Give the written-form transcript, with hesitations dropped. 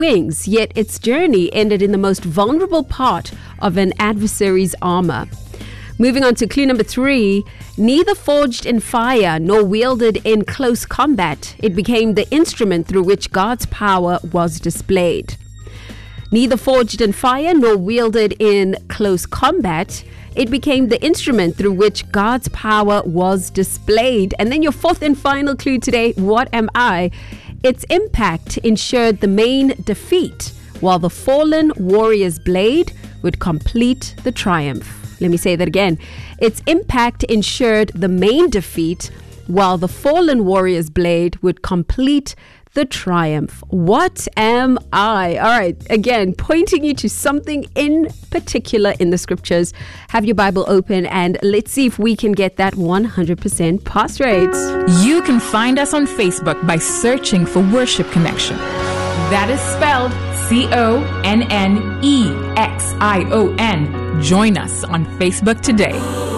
wings, yet its journey ended in the most vulnerable part of an adversary's armor. Moving on to clue number 3, neither forged in fire nor wielded in close combat, it became the instrument through which God's power was displayed. Neither forged in fire nor wielded in close combat, it became the instrument through which God's power was displayed. And then your fourth and final clue today, what am I? Its impact ensured the main defeat, while the fallen warrior's blade would complete the triumph. Let me say that again. Its impact ensured the main defeat, while the fallen warrior's blade would complete the triumph. What am I? All right, again, pointing you to something in particular in the scriptures. Have your Bible open and let's see if we can get that 100% pass rate. You can find us on Facebook by searching for Worship Connection. That is spelled CONNEXION. Join us on Facebook today.